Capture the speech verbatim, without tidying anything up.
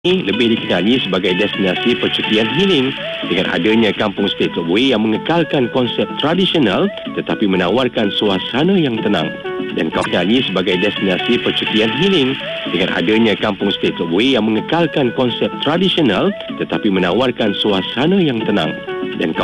ini lebih dikenali sebagai destinasi percutian healing dengan adanya Kampung Stateway yang mengekalkan konsep tradisional tetapi menawarkan suasana yang tenang. Dan kau kenali sebagai destinasi percutian healing dengan adanya Kampung Stateway yang mengekalkan konsep tradisional tetapi menawarkan suasana yang tenang. Dan kau